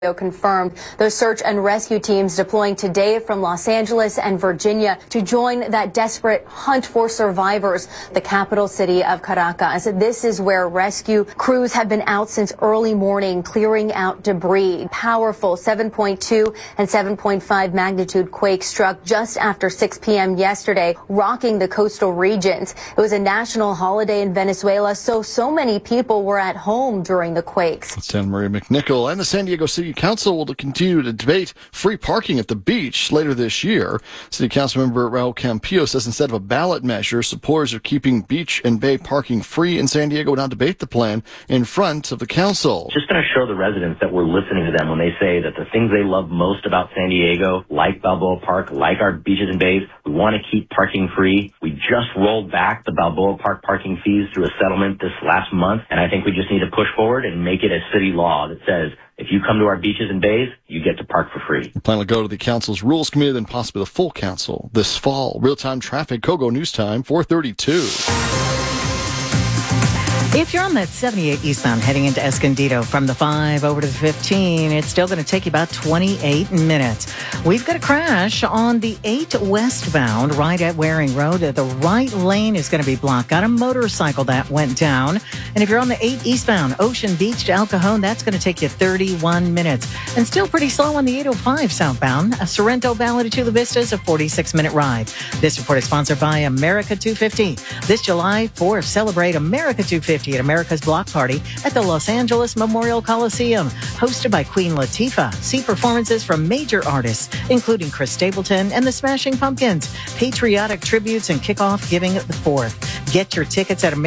confirmed those search and rescue teams deploying today from Los Angeles and Virginia to join that desperate hunt for survivors, the capital city of Caracas. This is where rescue crews have been out since early morning clearing out debris. Powerful 7.2 and 7.5 magnitude quake struck just after 6 p.m. yesterday, rocking the coastal regions. It was a national holiday in Venezuela, so many people were at home during the quakes. That's Anna Maria McNichol. And the San Diego City Council will continue to debate free parking at the beach later this year. City Council member Raul Campillo says instead of a ballot measure, supporters of keeping beach and bay parking free in San Diego will now debate the plan in front of the council. Just going to show the residents that we're listening to them when they say that the things they love most about San Diego, like Balboa Park, like our beaches and bays, we want to keep parking free. We just rolled back the Balboa Park parking fees through a settlement this last month, and I think we just need to push forward and make it a city law that says if you come to our beaches and bays, you get to park for free. The plan will go to the council's rules committee, then possibly the full council this fall. Real-time traffic, Kogo News Time, 4:32. If you're on that 78 eastbound heading into Escondido from the 5 over to the 15, it's still going to take you about 28 minutes. We've got a crash on the 8 westbound right at Waring Road. The right lane is going to be blocked. Got a motorcycle that went down. And if you're on the 8 eastbound Ocean Beach to El Cajon, that's going to take you 31 minutes. And still pretty slow on the 805 southbound. Sorrento Valley to Chula Vista is a 46-minute ride. This report is sponsored by America 250. This July 4th, celebrate America 250 at America's Block Party at the Los Angeles Memorial Coliseum, hosted by Queen Latifah. See performances from major artists, including Chris Stapleton and the Smashing Pumpkins, patriotic tributes, and kickoff giving the 4th. Get your tickets at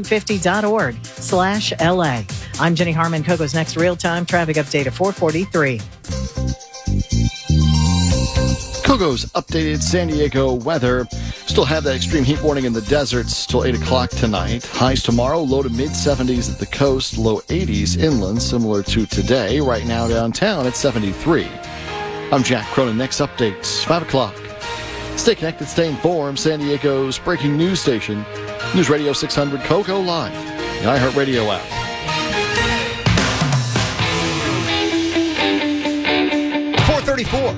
america250.org/LA. I'm Jenny Harmon. Kogo's next real-time traffic update at 4:43. Kogo's updated San Diego weather. Still have that extreme heat warning in the deserts till 8 o'clock tonight. Highs tomorrow, low to mid-70s at the coast, low 80s inland, similar to today. Right now downtown at 73. I'm Jack Cronin. Next updates, 5 o'clock. Stay connected, stay informed. San Diego's breaking news station, News Radio 600 Kogo Live, the iHeartRadio app. 4:34.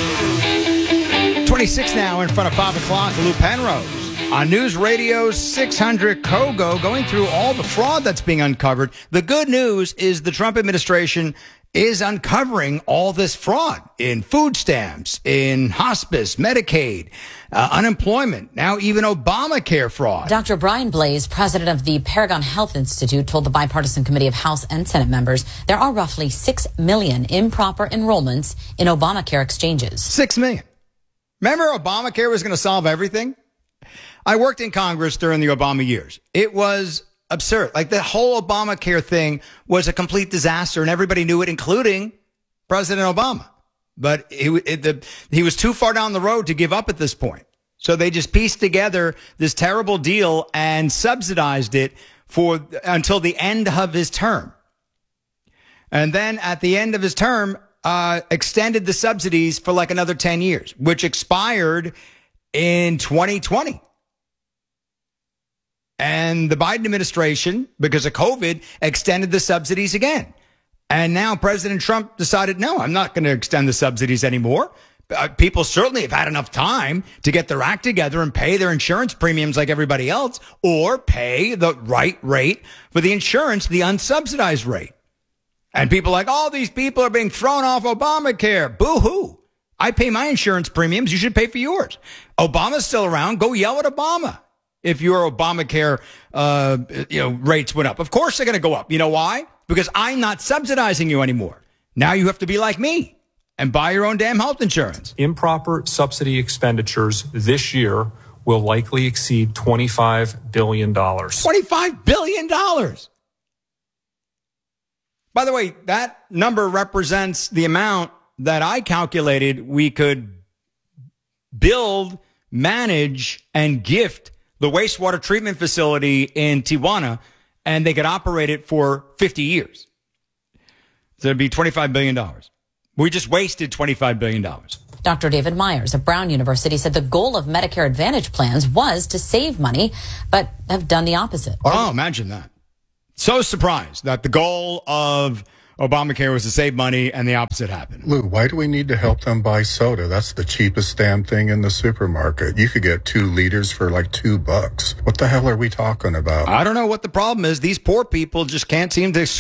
26 now in front of 5 o'clock. Lou Penrose on News Radio 600 Kogo, going through all the fraud that's being uncovered. The good news is the Trump administration is uncovering all this fraud in food stamps, in hospice, Medicaid, unemployment, now even Obamacare fraud. Dr. Brian Blaze, president of the Paragon Health Institute, told the bipartisan committee of House and Senate members there are roughly 6 million improper enrollments in Obamacare exchanges. 6 million. Remember Obamacare was going to solve everything? I worked in Congress during the Obama years. It was absurd. Like the whole Obamacare thing was a complete disaster, and everybody knew it, including President Obama. But he was too far down the road to give up at this point. So they just pieced together this terrible deal and subsidized it until the end of his term. And then at the end of his term, extended the subsidies for like another 10 years, which expired in 2020. And the Biden administration, because of COVID, extended the subsidies again. And now President Trump decided, no, I'm not going to extend the subsidies anymore. People certainly have had enough time to get their act together and pay their insurance premiums like everybody else, or pay the right rate for the insurance, the unsubsidized rate. And people are like, all these people are being thrown off Obamacare. Boo-hoo. I pay my insurance premiums. You should pay for yours. Obama's still around. Go yell at Obama if your Obamacare rates went up. Of course they're going to go up. You know why? Because I'm not subsidizing you anymore. Now you have to be like me and buy your own damn health insurance. Improper subsidy expenditures this year will likely exceed $25 billion. $25 billion. By the way, that number represents the amount that I calculated we could build, manage, and gift the wastewater treatment facility in Tijuana, and they could operate it for 50 years. So it'd be $25 billion. We just wasted $25 billion. Dr. David Myers of Brown University said the goal of Medicare Advantage plans was to save money, but have done the opposite. Oh, imagine that. So surprised that the goal of Obamacare was to save money, and the opposite happened. Lou, why do we need to help them buy soda? That's the cheapest damn thing in the supermarket. You could get 2 liters for like $2. What the hell are we talking about? I don't know what the problem is. These poor people just can't seem to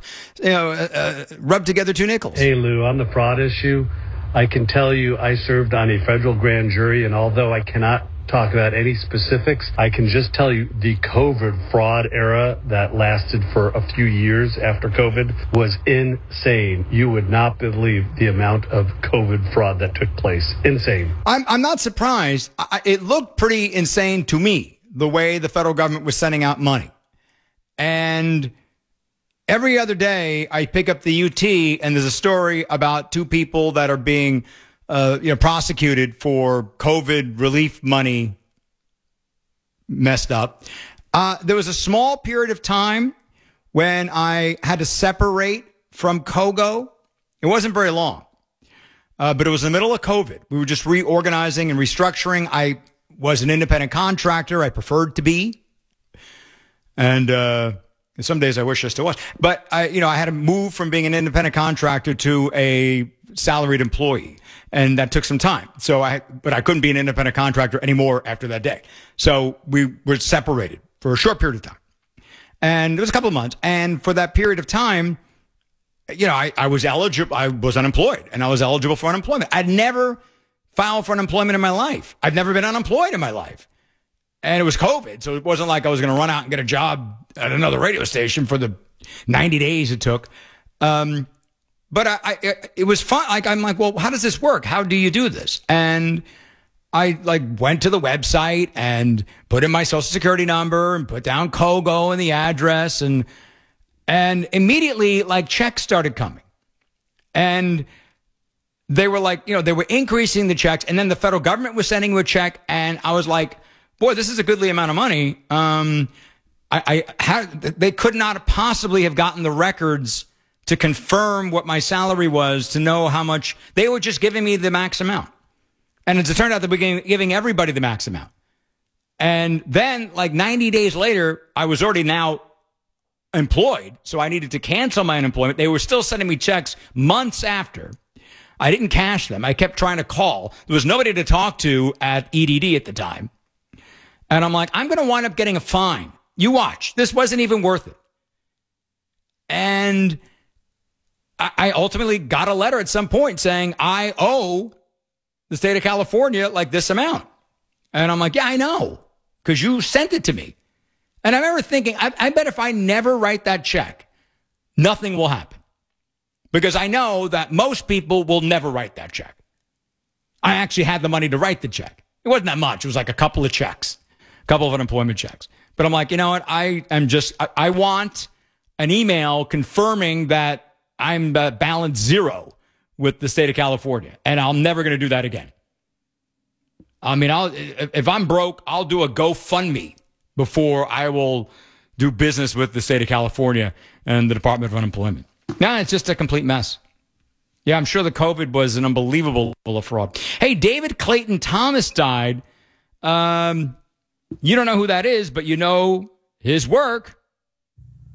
rub together 2 nickels. Hey, Lou, on the fraud issue, I can tell you I served on a federal grand jury, and although I cannot talk about any specifics, I can just tell you the COVID fraud era that lasted for a few years after COVID was insane. You would not believe the amount of COVID fraud that took place. Insane. I'm not surprised. It looked pretty insane to me, the way the federal government was sending out money. And every other day I pick up the UT and there's a story about 2 people that are being prosecuted for COVID relief money messed up. There was a small period of time when I had to separate from Kogo. It wasn't very long, but it was in the middle of COVID. We were just reorganizing and restructuring. I was an independent contractor. I preferred to be. And some days I wish I still was. But I had to move from being an independent contractor to a salaried employee. And that took some time. But I couldn't be an independent contractor anymore after that day. So we were separated for a short period of time. And it was a couple of months. And for that period of time, I was eligible. I was unemployed and I was eligible for unemployment. I'd never filed for unemployment in my life. I've never been unemployed in my life. And it was COVID. So it wasn't like I was going to run out and get a job at another radio station for the 90 days it took. But it was fun. I'm like, well, how does this work? How do you do this? And I went to the website and put in my social security number and put down Kogo and the address and immediately checks started coming. And they were they were increasing the checks, and then the federal government was sending you a check, and I was like, boy, this is a goodly amount of money. They could not possibly have gotten the records to confirm what my salary was, to know how much. They were just giving me the max amount. And as it turned out, they were giving everybody the max amount. And then 90 days later, I was already now employed. So I needed to cancel my unemployment. They were still sending me checks months after. I didn't cash them. I kept trying to call. There was nobody to talk to at EDD at the time. And I'm like, I'm going to wind up getting a fine. You watch. This wasn't even worth it. And I ultimately got a letter at some point saying I owe the state of California this amount. And I'm like, yeah, I know, because you sent it to me. And I remember thinking, I bet if I never write that check, nothing will happen. Because I know that most people will never write that check. I actually had the money to write the check. It wasn't that much. It was a couple of checks, a couple of unemployment checks. But I'm like, you know what? I want an email confirming that I'm balance 0 with the state of California, and I'm never going to do that again. I mean, if I'm broke, I'll do a GoFundMe before I will do business with the state of California and the Department of Unemployment. Nah, it's just a complete mess. Yeah, I'm sure the COVID was an unbelievable fraud. Hey, David Clayton Thomas died. You don't know who that is, but you know his work.